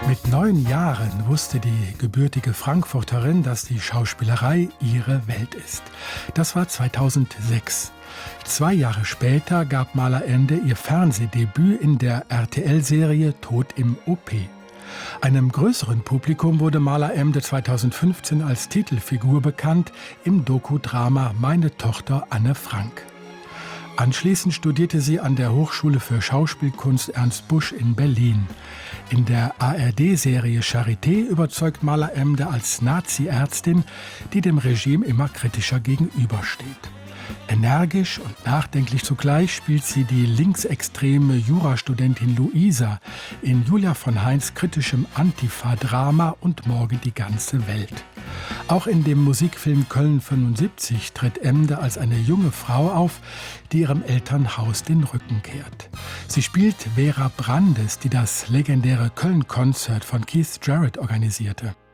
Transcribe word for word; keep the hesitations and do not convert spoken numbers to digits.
Mit neun Jahren wusste die gebürtige Frankfurterin, dass die Schauspielerei ihre Welt ist. Das war zweitausendsechs. Zwei Jahre später gab Mala Emde ihr Fernsehdebüt in der R T L-Serie Tod im O P. Einem größeren Publikum wurde Mala Emde zweitausendfünfzehn als Titelfigur bekannt im Dokudrama Meine Tochter Anne Frank. Anschließend studierte sie an der Hochschule für Schauspielkunst Ernst Busch in Berlin. In der A R D-Serie Charité überzeugt Mala Emde als Nazi-Ärztin, die dem Regime immer kritischer gegenübersteht. Energisch und nachdenklich zugleich spielt sie die linksextreme Jurastudentin Luisa in Julia von Heinz kritischem Antifa-Drama Und morgen die ganze Welt. Auch in dem Musikfilm Köln fünfundsiebzig tritt Emde als eine junge Frau auf, die ihrem Elternhaus den Rücken kehrt. Sie spielt Vera Brandes, die das legendäre Köln-Konzert von Keith Jarrett organisierte.